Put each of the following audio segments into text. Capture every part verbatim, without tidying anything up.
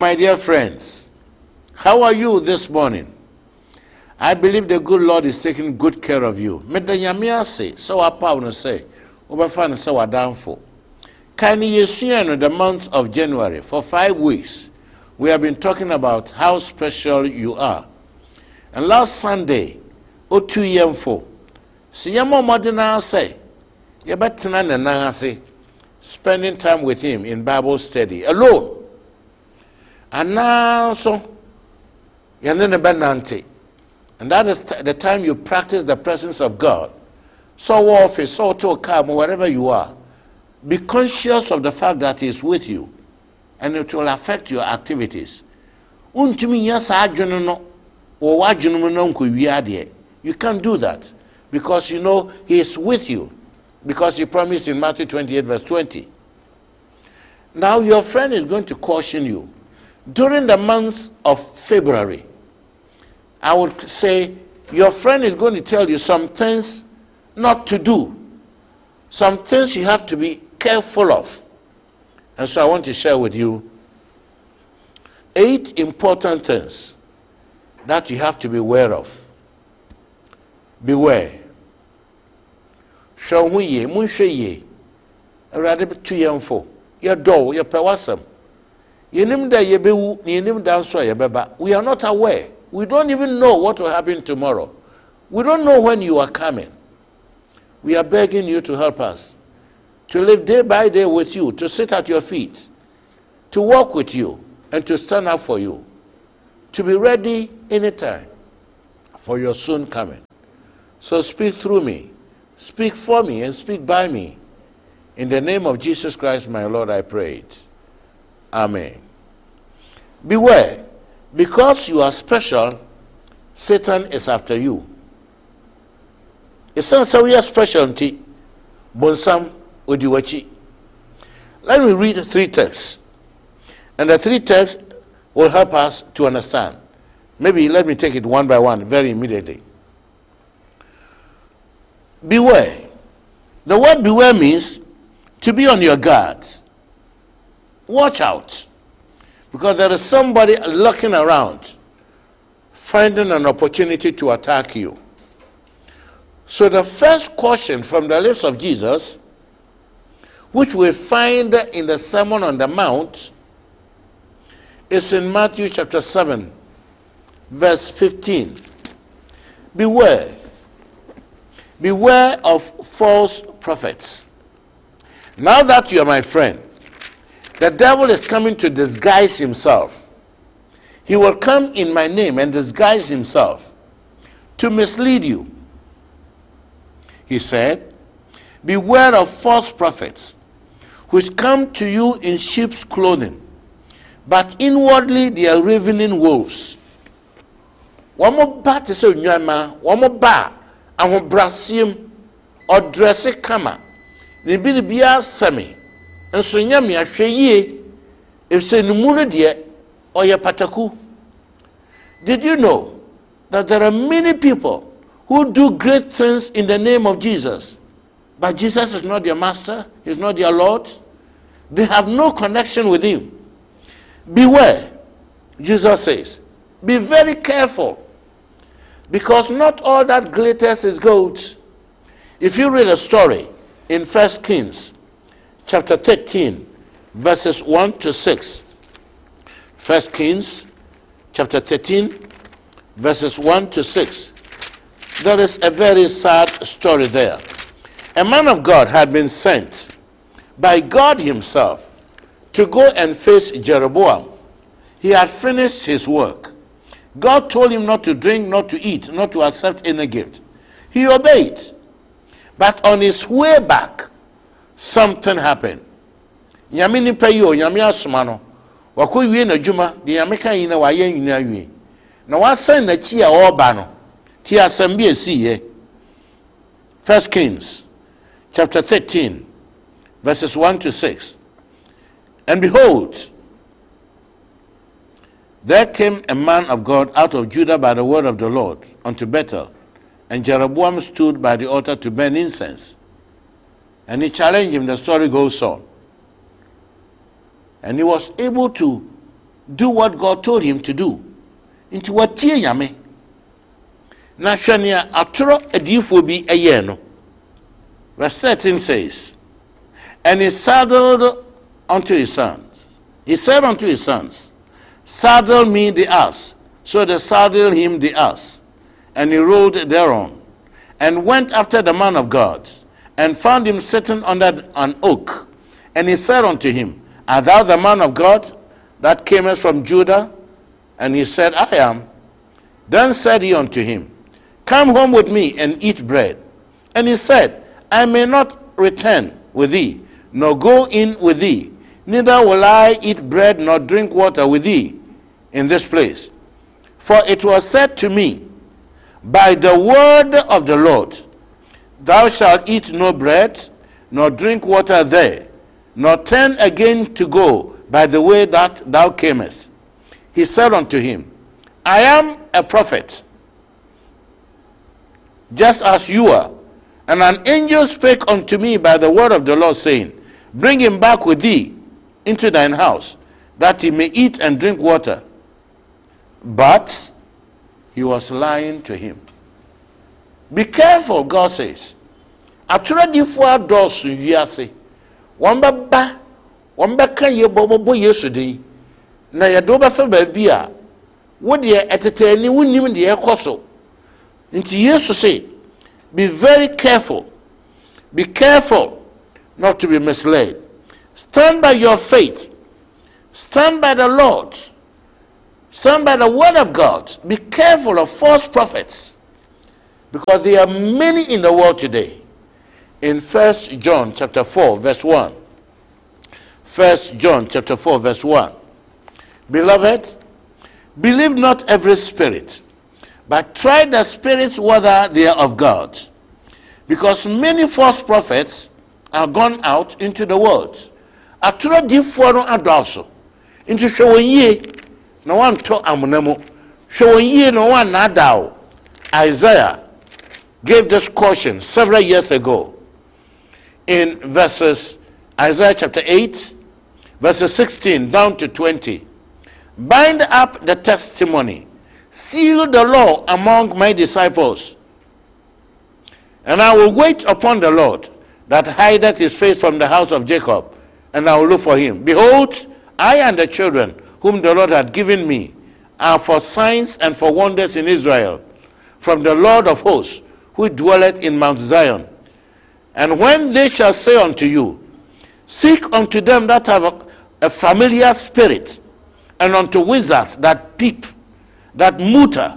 My dear friends, how are you this morning? I believe the good Lord is taking good care of you. Medanyamia say, so apa no say, Obafan so adamfo. Can you see in the month of January for five weeks? We have been talking about how special you are. And last Sunday, o two years for, see yamo modena say, you better na say, spending time with him in Bible study alone. And now so, you're not a benante. And that is the time you practice the presence of God. So office, so to come, wherever you are. Be conscious of the fact that He is with you. And it will affect your activities. You can't do that. Because you know He is with you. Because He promised in Matthew twenty-eight verse twenty. Now your friend is going to caution you. During the month of February, I would say your friend is going to tell you some things not to do. Some things you have to be careful of. And so I want to share with you eight important things that you have to be aware of. Beware. Show ye, munshe ye. Rather two young folk. Your door, your pewasam. We are not aware. We don't even know what will happen tomorrow. We don't know when you are coming. We are begging you to help us, to live day by day with you, to sit at your feet, to walk with you, and to stand up for you, to be ready anytime for your soon coming. So speak through me, speak for me, and speak by me. In the name of Jesus Christ, my Lord, I prayed. Amen. Beware, because you are special, Satan is after you. It's so we are specialty, bonsam odiwachi. Let me read three texts, and the three texts will help us to understand. Maybe let me take it one by one, very immediately. Beware. The word beware means to be on your guard. Watch out. Because there is somebody looking around, finding an opportunity to attack you. So the first caution from the lips of Jesus, which we find in the Sermon on the Mount, is in Matthew chapter seven, verse fifteen. Beware. Beware of false prophets. Now that you are my friend, the devil is coming to disguise himself. He will come in my name and disguise himself to mislead you. He said, beware of false prophets, which come to you in sheep's clothing, but inwardly they are ravening wolves. One more bat is a nyama, one more ba, and one brasium, or dress a kama, they be the beer semi. And so nyami ahwe ye if say numunu de or ya pataku. Did you know that there are many people who do great things in the name of Jesus, but Jesus is not their master, he's not their Lord? They have no connection with him. Beware, Jesus says. Be very careful, because not all that glitters is gold. If you read a story in First Kings chapter thirteen, verses one to six. First Kings, chapter thirteen, verses one to six. There is a very sad story there. A man of God had been sent by God himself to go and face Jeroboam. He had finished his work. God told him not to drink, not to eat, not to accept any gift. He obeyed. But on his way back, something happened. Yamini payo, yami asumano. Wako yue na juma, di yamika yina wa yen yuna yue. Na wasan na chia oba no. Ti asambi esi ye. First Kings, chapter thirteen, verses one to six. And behold, there came a man of God out of Judah by the word of the Lord unto Bethel, and Jeroboam stood by the altar to burn incense. And he challenged him. The story goes on. And he was able to do what God told him to do. Into what tie yame. Na hwenia atoro adifo bi eye no. Verse thirteen says, and he saddled unto his sons. He said unto his sons, saddle me the ass. So they saddled him the ass, and he rode thereon, and went after the man of God, and found him sitting under an oak. And he said unto him, art thou the man of God that camest from Judah? And he said, I am. Then said he unto him, come home with me and eat bread. And he said, I may not return with thee, nor go in with thee, neither will I eat bread nor drink water with thee in this place. For it was said to me, by the word of the Lord, thou shalt eat no bread, nor drink water there, nor turn again to go by the way that thou camest. He said unto him, I am a prophet, just as you are. And an angel spake unto me by the word of the Lord, saying, bring him back with thee into thine house, that he may eat and drink water. But he was lying to him. Be careful, God says. Atura di fo ados wiase. Wamba ba, wamba kan ye bobo Yesu din. Na ye do ba fa ba bia. Wo de etetani wunnim de ekoso. Nti Yesu say, be very careful. Be careful not to be misled. Stand by your faith. Stand by the Lord. Stand by the word of God. Be careful of false prophets, because there are many in the world today. In First John chapter four, verse one. First John chapter four, verse one. Beloved, believe not every spirit, but try the spirits whether they are of God. Because many false prophets are gone out into the world. Atura di foro adoso. Into showye no one to amunemo. Showye no one nadao. Isaiah gave this caution several years ago. In verses Isaiah chapter eight, verses sixteen down to twenty. Bind up the testimony, seal the law among my disciples, and I will wait upon the Lord that hideth his face from the house of Jacob, and I will look for him. Behold, I and the children whom the Lord hath given me are for signs and for wonders in Israel, from the Lord of hosts, who dwelleth in Mount Zion. And when they shall say unto you, seek unto them that have a, a familiar spirit, and unto wizards that peep, that mutter,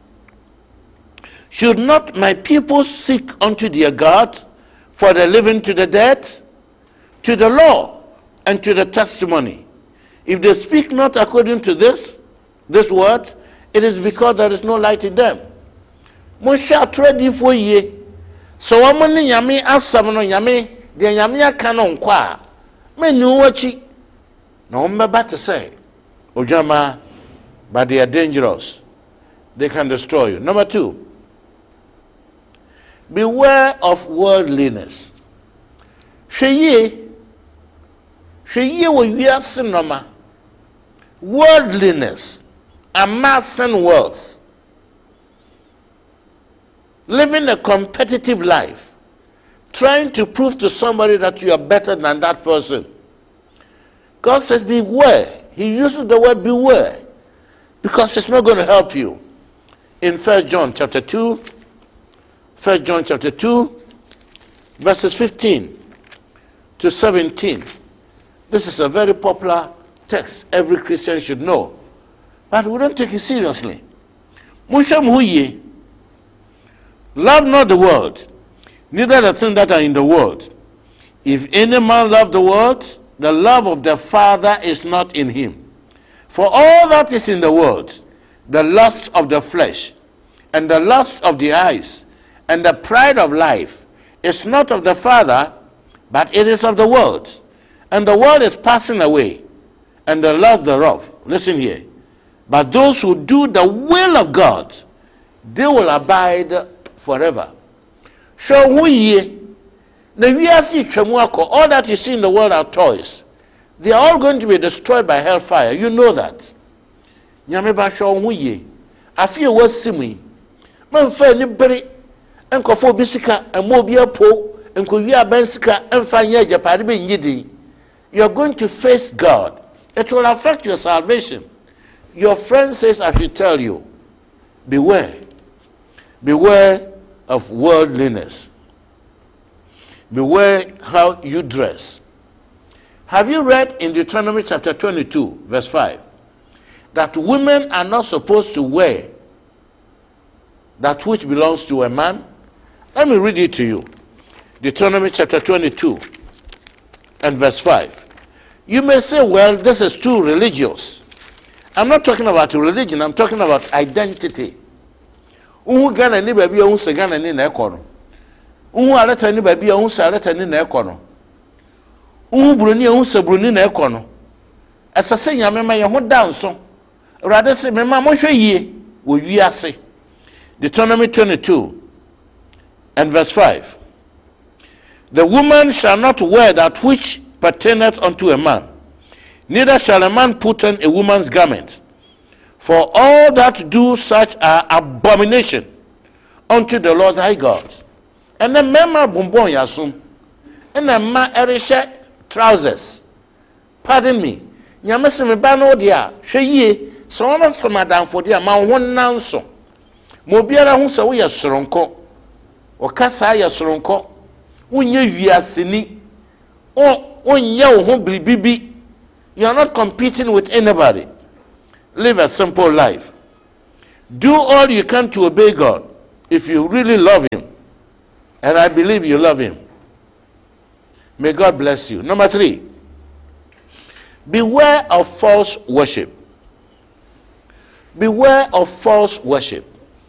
should not my people seek unto their God for the living to the dead, to the law and to the testimony? If they speak not according to this, this word, it is because there is no light in them. Monsha tredi fo ye. So wamani nyame asam no nyame de nyame aka no nkwa. Menu wachi. Na ombeba to say, Ojama, but they are dangerous. They can destroy you. Number two, beware of worldliness. Sheye, sheye wo wiase noma. Worldliness, amassing wealth, living a competitive life, trying to prove to somebody that you are better than that person. God says beware. He uses the word beware because it's not going to help you. In First John chapter two, First John chapter two, verses fifteen to seventeen. This is a very popular text every Christian should know, but we don't take it seriously. Love not the world, neither the things that are in the world. If any man love the world, the love of the Father is not in him. For all that is in the world, the lust of the flesh, and the lust of the eyes, and the pride of life, is not of the Father, but it is of the world. And the world is passing away, and the lust thereof. Listen here. But those who do the will of God, they will abide forever. So we all that you see in the world are toys. They are all going to be destroyed by hellfire. You know that. nyame ba hwe ho ye afie wasimi manfa ni bere enkofo obi sika emo obi apo enkowi aban sika emfa nya japade be nyidi. You are going to face God. It will affect your salvation. Your friend says I should tell you, beware. Beware of worldliness. Beware how you dress. Have you read in Deuteronomy chapter twenty-two, verse five, that women are not supposed to wear that which belongs to a man? Let me read it to you. Deuteronomy chapter twenty-two and verse five. You may say, well, this is too religious. I'm not talking about religion, I'm talking about identity. Uhu Ghana ni baby ya unse Ghana ni na ekono. Uhu aleta ni baby ya unse aleta ni na ekono. Uhu Bruni ya unse Bruni na ekono. Asase nyame ma ye ho danso. Awurade se mema mo hwe yie wo wiase. Deuteronomy twenty-two and verse five. The woman shall not wear that which pertaineth unto a man, neither shall a man put on a woman's garment. For all that do such are abomination unto the Lord thy God. And the mema bumbon yasum, and the ma erisha trousers. Pardon me. Yamese me ba no dia, hwe yie, so one from madam for dia ma won nanso. Mo biara hu se wo ye soronko. O kasa ye soronko. Wonye wiaseni. O you are not competing with anybody. Live a simple life. Do all you can to obey God if you really love him. And I believe you love him. May God bless you. Number three, beware of false worship. Beware of false worship.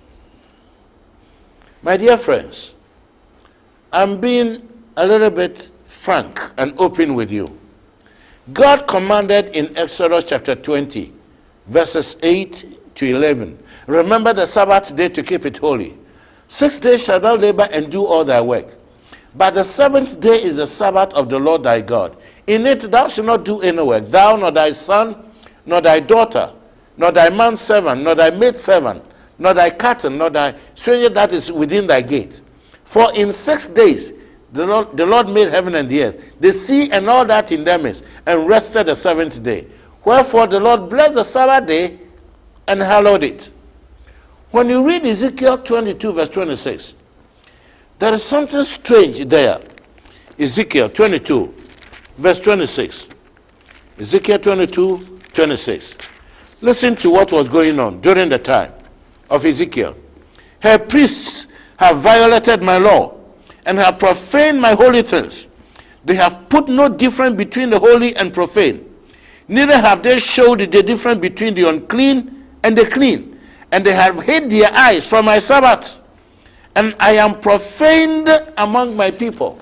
My dear friends, I'm being a little bit frank and open with you. God commanded in Exodus chapter twenty, verses eight to eleven, remember the Sabbath day to keep it holy. Six days shalt thou labor and do all thy work. But the seventh day is the Sabbath of the Lord thy God. In it thou shalt not do any work, thou, nor thy son, nor thy daughter, nor thy manservant, nor thy maidservant, nor thy cattle, nor thy stranger that is within thy gate. For in six days The Lord, the Lord made heaven and the earth, the sea and all that in them is, and rested the seventh day. Wherefore the Lord blessed the Sabbath day and hallowed it. When you read Ezekiel twenty-two, verse twenty-six, there is something strange there. Ezekiel twenty-two, verse twenty-six. Ezekiel twenty-two, twenty-six. Listen to what was going on during the time of Ezekiel. Her priests have violated my law and have profaned my holy things. They have put no difference between the holy and profane. Neither have they showed the difference between the unclean and the clean. And they have hid their eyes from my Sabbath. And I am profaned among my people.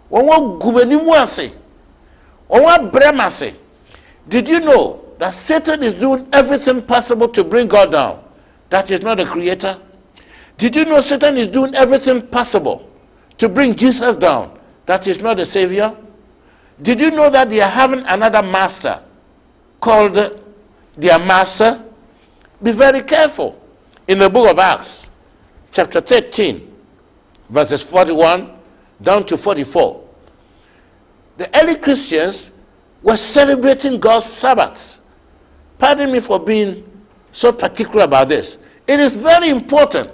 Did you know that Satan is doing everything possible to bring God down? That is not the creator. Did you know Satan is doing everything possible to bring Jesus down? That is not the Savior. Did you know that they are having another master called their master? Be very careful. In the book of Acts, chapter thirteen, verses forty-one down to forty-four, the early Christians were celebrating God's Sabbath. Pardon me for being so particular about this. It is very important.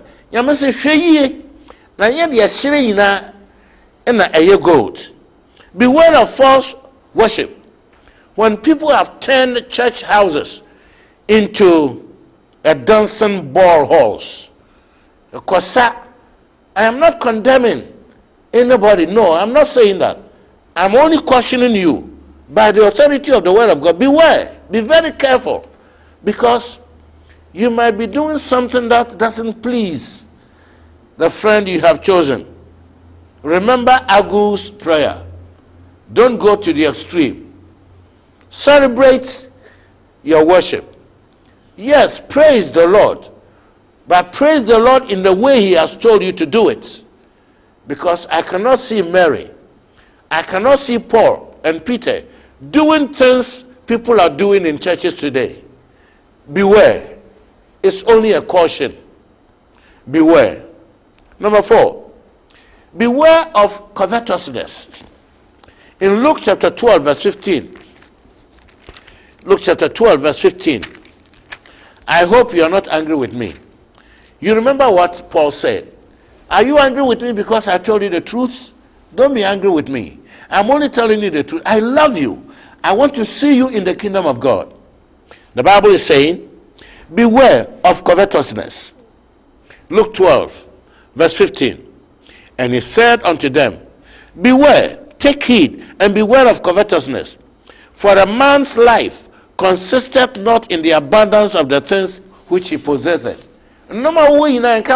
Na yet the Assyrian and a gold. Beware of false worship. When people have turned church houses into a dancing ball halls, because I am not condemning anybody. No, I'm not saying that. I'm only cautioning you by the authority of the word of God. Beware. Be very careful, because you might be doing something that doesn't please the friend you have chosen. Remember Agu's prayer. Don't go to the extreme. Celebrate your worship. Yes, praise the Lord. But praise the Lord in the way he has told you to do it. Because I cannot see Mary, I cannot see Paul and Peter doing things people are doing in churches today. Beware. It's only a caution. Beware. Number four, beware of covetousness. In Luke chapter twelve, verse fifteen, Luke chapter twelve, verse fifteen, I hope you are not angry with me. You remember what Paul said? Are you angry with me because I told you the truth? Don't be angry with me. I'm only telling you the truth. I love you. I want to see you in the kingdom of God. The Bible is saying, beware of covetousness. Luke twelve, verse fifteen. And he said unto them, beware, take heed, and beware of covetousness. For a man's life consisteth not in the abundance of the things which he possesseth. No matter what you know,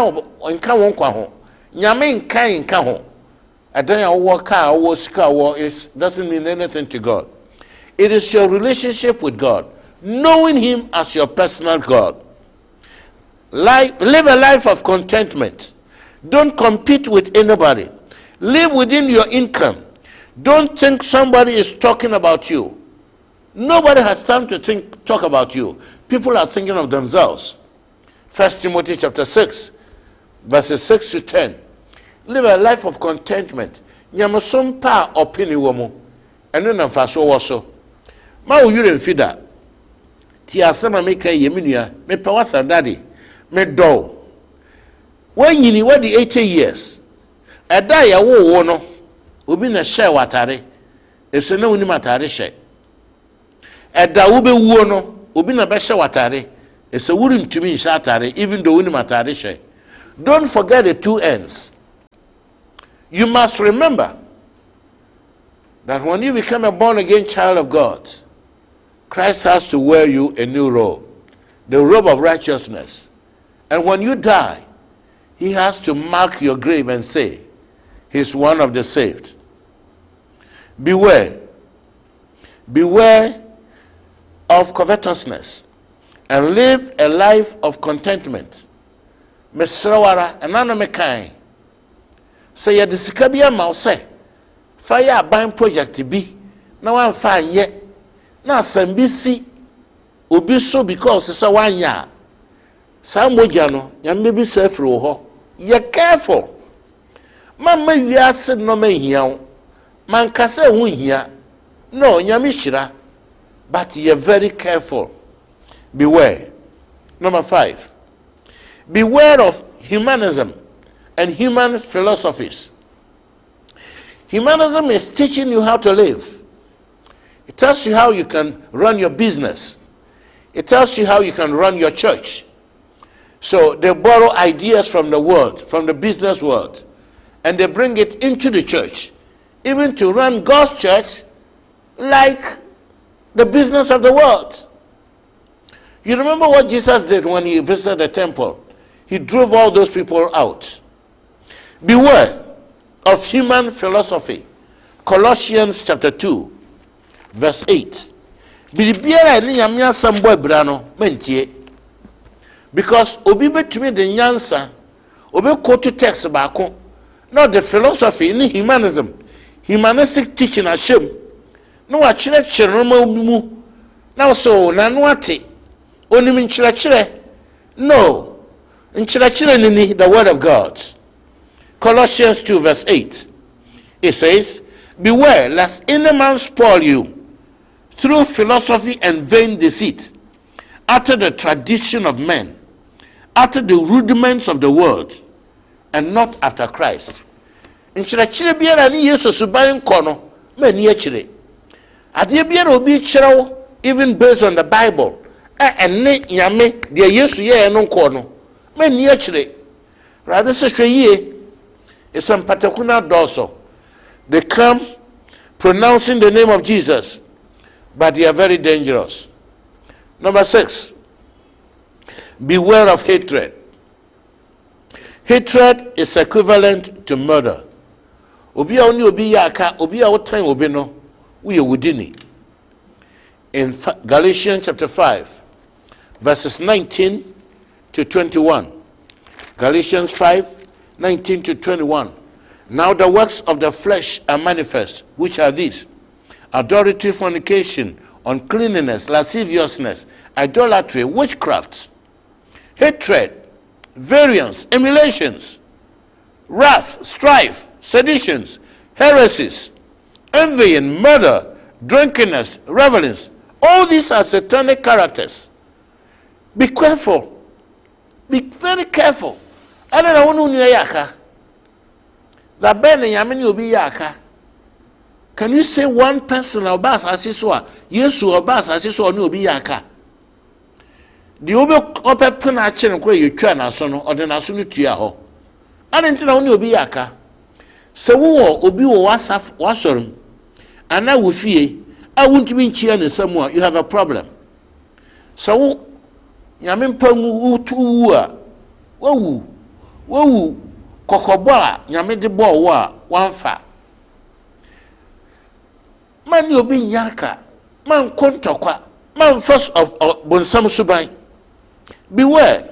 nyame nkan nka ho. Adan ya wo car wo sika wo is doesn't mean anything to God. It is your relationship with God, knowing him as your personal God. Life, live a life of contentment. Don't compete with anybody. Live within your income. Don't think somebody is talking about you. Nobody has time to think talk about you. People are thinking of themselves. First Timothy chapter six, verses six to ten. Live a life of contentment. Nyamusum pa opini womo. Enu na mfaso woso. Ma uyure mfida. Ti asema meka yeminua. Me pa wasa daddy. Me do. When yini wadi eighty years. Eda ya wo wo no. Obi na share watare. Ese na woni matare share. Eda wo be wo no. Obi na be share watare. Ese wuri ntumi share atare even though woni matare share. Don't forget the two ends. You must remember that when you become a born-again child of God, Christ has to wear you a new robe, the robe of righteousness. And when you die, he has to mark your grave and say, he's one of the saved. Beware. Beware of covetousness and live a life of contentment. Mesrawara anana mekai. Say ya disika bia ma say fire ban project bi na wan fa ye na asam si obi so because say wan ya sa moja no nyame bi sa afiri wo ho ye careful mama wiase no ma hia man kasa hu hia no nyame hira but ye very careful. Beware. Number five, beware of humanism and human philosophies. Humanism is teaching you how to live. It tells you how you can run your business. It tells you how you can run your church. So they borrow ideas from the world, from the business world, and they bring it into the church, even to run God's church like the business of the world. You remember what Jesus did when he visited the temple? He drove all those people out. Beware of human philosophy. Colossians chapter two, verse eight. Because obi betumi de nyansa, obi quote text baako, not the philosophy in humanism, humanistic teaching ashem. No wa chire chire no mu. Now so na no ate. Onim chire chire. No. Nchire chire ni the word of God. Colossians two, verse eight. It says, beware lest any man spoil you through philosophy and vain deceit, after the tradition of men, after the rudiments of the world, and not after Christ. Nchirachire biara ni Yesu suban kono, me ni achire. Ade biara obi chirawo, even based on the Bible, eh enne nyame de Yesu ye no kono, me ni achire. Rather se hweye. It's some particular dorsal. They come pronouncing the name of Jesus, but they are very dangerous. Number six, beware of hatred. Hatred is equivalent to murder. Obi a oni obi yaka, obi a wotan obi no, we wudini. In Galatians chapter five, verses nineteen to twenty-one. Galatians five, nineteen to twenty-one. Now the works of the flesh are manifest, which are these: adultery, fornication, uncleanness, lasciviousness, idolatry, witchcraft, hatred, variance, emulations, wrath, strife, seditions, heresies, envying, murder, drunkenness, revelings. All these are satanic characters. Be careful. Be very careful. I don't know who near yaka. That ben yamin you be yaka. Can you say one person or bass as is so? Yes, or bass as is so no be yaka. The obe ope pena chen kwe you try na so no or the national tia ho. I didn't know you be yaka. So wo obi wo wasaf wasorum. And now we fear I won't be cheering somewhere. You have a problem. So yamin pangu utuwa. Woo woo kokoboa yamin de bo wa one fa. Man you be yaka. Man kontokwa. Man first of bonsam subai. Beware.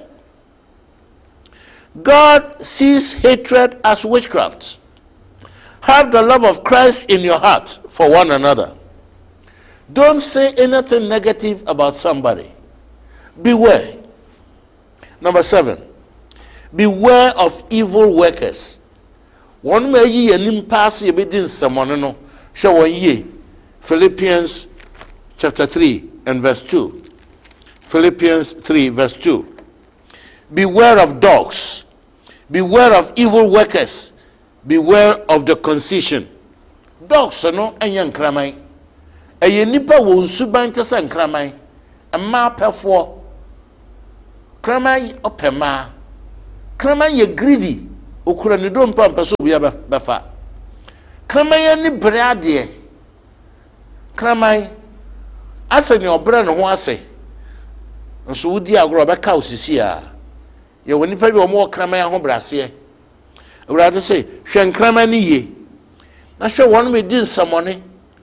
God sees hatred as witchcraft. Have the love of Christ in your heart for one another. Don't say anything negative about somebody. Beware. Number seven. Beware of evil workers. One may ye an impasse ye bedin someone no. Show one ye. Philippians chapter three and verse two. Philippians three verse two. Beware of dogs. Beware of evil workers. Beware of the concision. Dogs no enyan kramai. Eye nipa wo nsuban te san kramai. Ama pefo. Kramai opema. Kramai ye greedy. Okura ne do mpa mpa so bia befa. Kramai ni brade. Kramai ase ne obra ne ho ase. Nso wudi agro be ka osisi a. Ye woni pa bi o mo kramai ho brase. Rather say, Shankramani ye. Not sure one may do someone.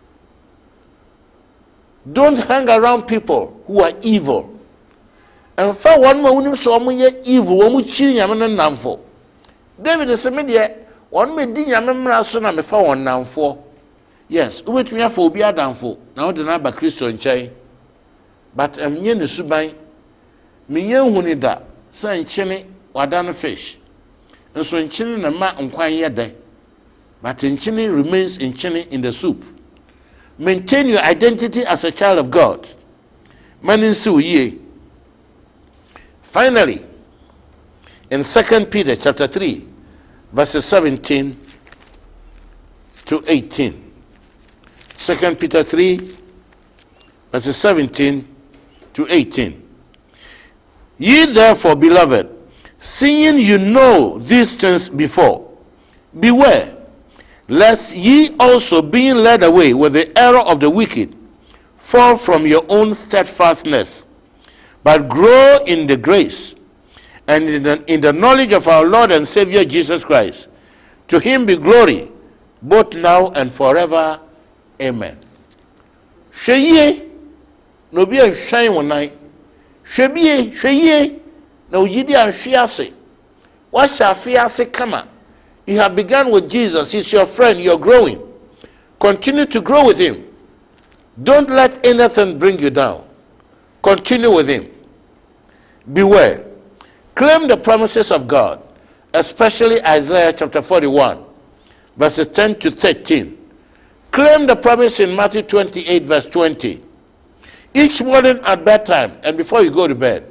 Don't hang around people who are evil. And for one more so ye evil, one would chill yaman and namfo. David is a media, one may din yaman son and me for one namfo. Yes, wait me for be a damfo. Now the number Christian chai. But I'm yen the subai. Me yen hunida, san chene, wadana fish. And so in chini na ma unkwan yede. But in chini remains in chini in the soup. Maintain your identity as a child of God. Maninsu ye. Finally, in Second Peter chapter three, verses seventeen to eighteen. Second Peter three, verses seventeen to eighteen. Ye therefore, beloved, seeing you know these things before, beware, lest ye also, being led away with the error of the wicked, fall from your own steadfastness, but grow in the grace and in the, in the knowledge of our Lord and Savior Jesus Christ. To him be glory, both now and forever. Amen. Sheye, no be a shine one night. Shebie, sheye. Now, Yidi and Shiase, what shall Fiase come at? You have begun with Jesus. He's your friend. You're growing. Continue to grow with him. Don't let anything bring you down. Continue with him. Beware. Claim the promises of God, especially Isaiah chapter forty-one, verses ten to thirteen. Claim the promise in Matthew twenty-eight, verse twenty. Each morning at bedtime and before you go to bed,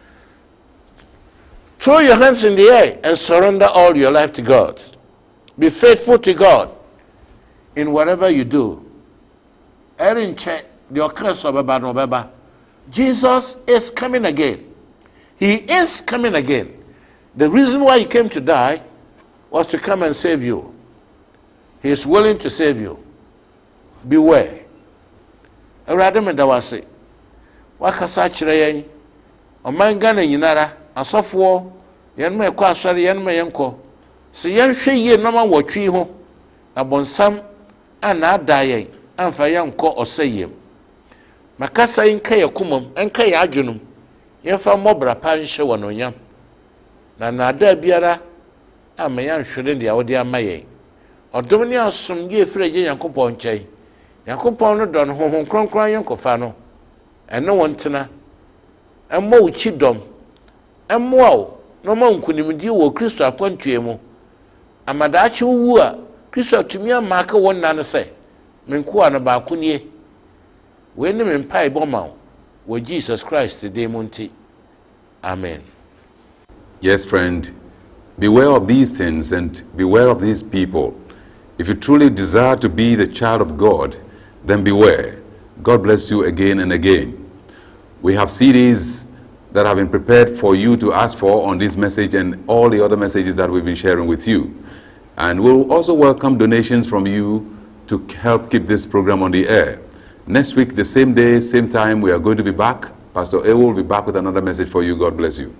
throw your hands in the air and surrender all your life to God. Be faithful to God in whatever you do. Erin che the occurrence of Baba. Jesus is coming again. He is coming again. The reason why he came to die was to come and save you. He is willing to save you. Beware. Awurade me da wase. Wakasa kire yen. Oman Ghana nyinara asofo yen me ekọ asori yen me yenko. Se yen hwe yie no ma wotwi ho. Abonsam ana adaye amfa yenko osayem. Makasa yenka yakumam, enka ya adwunum. Yenfa mobra pa nhye wononyam. Na nada biara ama yan hwere dia wode amaye. Odom ni asom ye frege Yankopon nkyai. Nyankopɔn no dɔ no honhom kronkron yɛ nkɔfa no ɛne wɔn tena ɛmmɔ wo kyi dɔm ɛmmoa wo na ɔma nkonimdi wɔ Kristo akwantua mu amadaakye wu a Kristo atumi amaaka wɔn nna no sɛ menkoa no baako nie we ne me mpae bɔ ma wo wɔ Jesus Christ de mu nti amen. Yes, friend, beware of these things and beware of these people. If you truly desire to be the child of God, then beware. God bless you again and again. We have C Ds that have been prepared for you to ask for on this message and all the other messages that we've been sharing with you. And we'll also welcome donations from you to help keep this program on the air. Next week, the same day, same time, we are going to be back. Pastor Ewo will be back with another message for you. God bless you.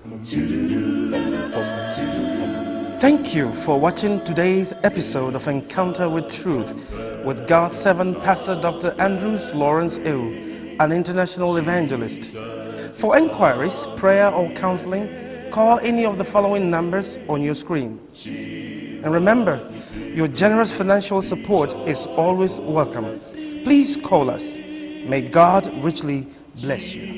Thank you for watching today's episode of Encounter with Truth with God's servant Pastor Doctor Andrews Lawrence Ewo, an international evangelist. For inquiries, prayer or counseling, call any of the following numbers on your screen. And remember, your generous financial support is always welcome. Please call us. May God richly bless you.